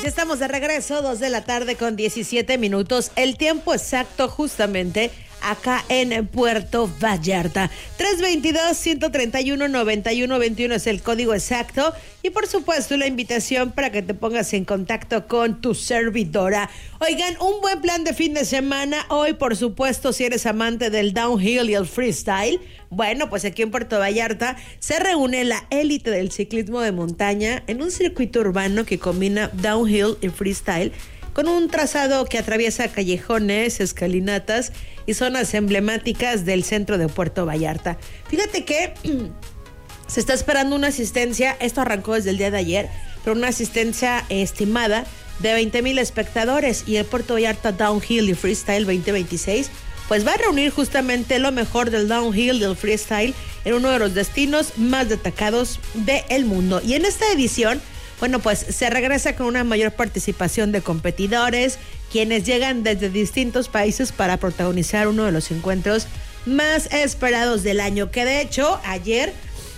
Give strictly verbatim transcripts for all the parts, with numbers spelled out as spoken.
Ya estamos de regreso, dos de la tarde con diecisiete minutos. El tiempo exacto justamente acá en Puerto Vallarta. tres veintidós, ciento treinta y uno, noventa y uno veintiuno es el código exacto. Y por supuesto la invitación para que te pongas en contacto con tu servidora. Oigan, un buen plan de fin de semana. Hoy, por supuesto, si eres amante del downhill y el freestyle, bueno, pues aquí en Puerto Vallarta se reúne la élite del ciclismo de montaña en un circuito urbano que combina downhill y freestyle con un trazado que atraviesa callejones, escalinatas y zonas emblemáticas del centro de Puerto Vallarta. Fíjate que se está esperando una asistencia, esto arrancó desde el día de ayer, pero una asistencia estimada de veinte mil espectadores, y el Puerto Vallarta Downhill y Freestyle veinte veintiséis pues va a reunir justamente lo mejor del downhill y del freestyle en uno de los destinos más destacados del mundo. Y en esta edición, bueno, pues se regresa con una mayor participación de competidores, quienes llegan desde distintos países para protagonizar uno de los encuentros más esperados del año, que de hecho ayer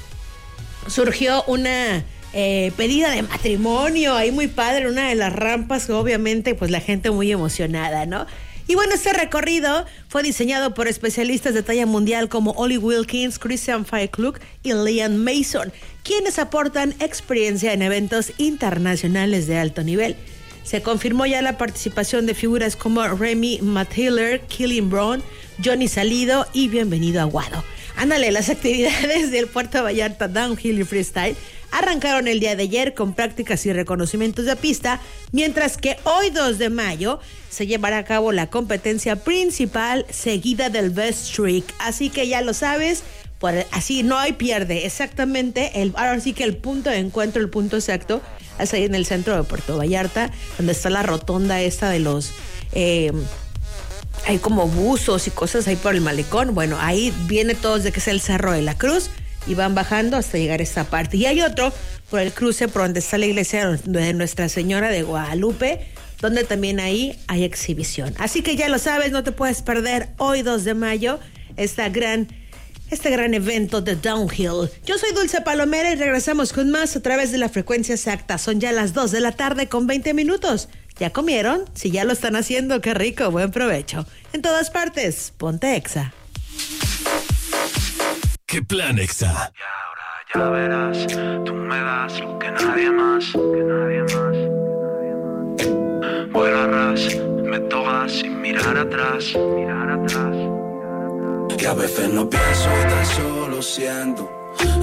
surgió una eh, pedida de matrimonio ahí muy padre, una de las rampas, obviamente pues la gente muy emocionada, ¿no? Y bueno, este recorrido fue diseñado por especialistas de talla mundial como Ollie Wilkins, Christian Feickluk y Liam Mason, quienes aportan experiencia en eventos internacionales de alto nivel. Se confirmó ya la participación de figuras como Remy Mathiller, Killian Brown, Johnny Salido y Bienvenido Aguado. Ándale, las actividades del Puerto Vallarta Downhill y Freestyle arrancaron el día de ayer con prácticas y reconocimientos de pista, mientras que hoy dos de mayo se llevará a cabo la competencia principal seguida del Best Trick. Así que ya lo sabes, por, así no hay pierde. Exactamente, el, ahora sí que el punto de encuentro, el punto exacto, es ahí en el centro de Puerto Vallarta, donde está la rotonda esta de los... Eh, hay como buzos y cosas ahí por el malecón. Bueno, ahí viene todo desde que es el Cerro de la Cruz y van bajando hasta llegar a esta parte. Y hay otro por el cruce por donde está la iglesia de Nuestra Señora de Guadalupe, donde también ahí hay exhibición. Así que ya lo sabes, no te puedes perder hoy dos de mayo esta gran, este gran evento de Downhill. Yo soy Dulce Palomera y regresamos con más a través de la frecuencia exacta. Son ya las dos de la tarde con veinte minutos. ¿Ya comieron? Si ya lo están haciendo, qué rico, buen provecho. En todas partes, ponte Exa. ¿Qué plan, Exa? Y ahora ya verás, tú me das lo que nadie más, que nadie más. Vuelo a ras, me tomas sin mirar atrás, mirar atrás. Que a veces no pienso y tan solo siento.